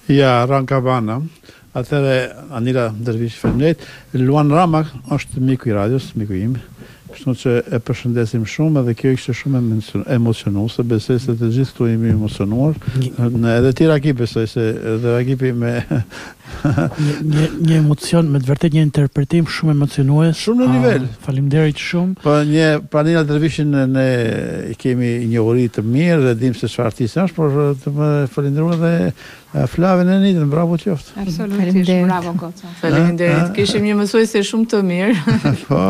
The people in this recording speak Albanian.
Ja, Rankabana. Atëre Anila Dervish Femnet, Luan Rama është miku I radios, miku im. Kështu që e përshëndesim shumë dhe kjo ishte shumë emocionuese, besoj se të gjithë këtu jemi emocionuar. Edhe ti Raki besoj se edhe Rakipi me një emocion, me të vërtet një interpretim shumë emocionues. Shumë në nivel. Faleminderit shumë. Po për Anila Dervishin ne I kemi njohuri të mirë dhe dim se çfarë artist është, por të më falenderoj edhe Flavën e Nitën, bravo qoftë. Absolutisht, bravo Goca. Faleminderit. Kishim një mësuese shumë të mirë.